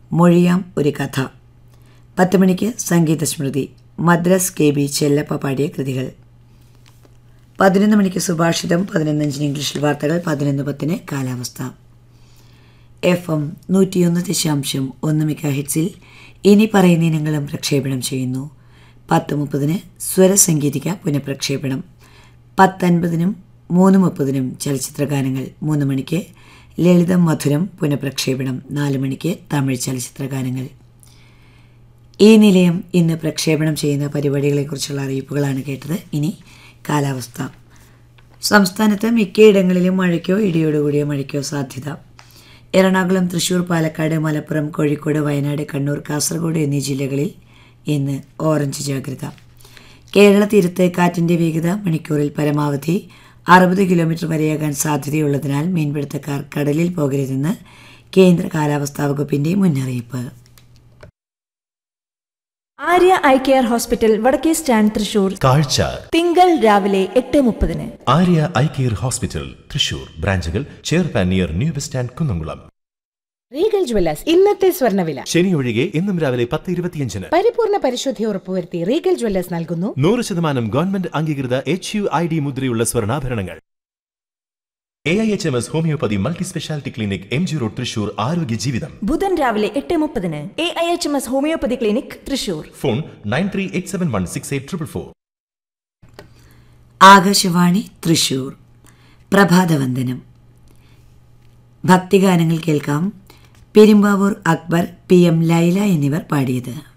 മൊഴിയാം ഒരു കഥ. 10 മണിക്ക് സംഗീത സ്മൃതി, മദ്രാസ് KB ചെല്ലപ്പ പാടിയ കൃതികൾ. 11 മണിക്ക് സുഭാഷിതം, 11:05 ഇംഗ്ലീഷിൽ വാർത്തകൾ, 11:10 കാലാവസ്ഥ. FM 101.1 മെഗാഹെർട്സിൽ ഇനി പറയുന്ന ഇനങ്ങളും പ്രക്ഷേപണം ചെയ്യുന്നു. 10:30 സ്വരസംഗീതിക പുനഃപ്രക്ഷേപണം, 10:50 3:30 ചലച്ചിത്ര ഗാനങ്ങൾ, 3 മണിക്ക് ലളിതം മധുരം പുനഃപ്രക്ഷേപണം, 4 മണിക്ക് തമിഴ് ചലച്ചിത്ര ഗാനങ്ങൾ. ഈ നിലയം ഇന്ന് പ്രക്ഷേപണം ചെയ്യുന്ന പരിപാടികളെക്കുറിച്ചുള്ള അറിയിപ്പുകളാണ് കേട്ടത്. ഇനി കാലാവസ്ഥ. സംസ്ഥാനത്ത് മിക്കയിടങ്ങളിലും മഴയ്ക്കോ ഇടിയോടുകൂടിയ മഴയ്ക്കോ സാധ്യത. എറണാകുളം, തൃശൂർ, പാലക്കാട്, മലപ്പുറം, കോഴിക്കോട്, വയനാട്, കണ്ണൂർ, കാസർഗോഡ് എന്നീ ജില്ലകളിൽ ഇന്ന് ഓറഞ്ച് ജാഗ്രത. കേരള തീരത്ത് കാറ്റിൻ്റെ വേഗത മണിക്കൂറിൽ പരമാവധി 60 കിലോമീറ്റർ വരെയാകാൻ സാധ്യതയുള്ളതിനാൽ മീൻപിടുത്തക്കാർ കടലിൽ പോകരുതെന്ന് കേന്ദ്ര കാലാവസ്ഥാ വകുപ്പിൻ്റെ മുന്നറിയിപ്പ്. ആര്യ ഐ കെയർ ഹോസ്പിറ്റൽ, വടക്കേ സ്റ്റാൻഡ്, തൃശൂർ. കാഴ്ച തിങ്കൾ രാവിലെ 8:30. Arya eye care hospital, Thrissur. ബ്രാഞ്ചുകൾ ചേർപ്പാൻ near new bus stand, Kunnamkulam. Regal Jewellers ഇന്നത്തെ സ്വർണ്ണവില. ശനി ഒഴികെ എന്നും രാവിലെ 10:25. പരിപൂർണ പരിശുദ്ധി ഉറപ്പുവരുത്തി റീഗൽ ജ്വല്ലേഴ്സ് നൽകുന്നു 100% ഗവൺമെന്റ് അംഗീകൃത HUID മുദ്രയുള്ള സ്വർണ്ണാഭരണങ്ങൾ. AIHMS homeopathy multi speciality clinic, MG road, Thrissur. ആരോഗ്യ ജീവിതം ബുധൻ രാവിലെ 8:30. AIHMS homeopathy clinic, Thrissur. Phone 9387168444. Akashvani Thrissur. പ്രഭാതവന്ദനം. ഭക്തിഗാനങ്ങൾ കേൾക്കാം. പെരുമ്പാവൂർ അക്ബർ, PM ലൈല എന്നിവർ പാടിയത്.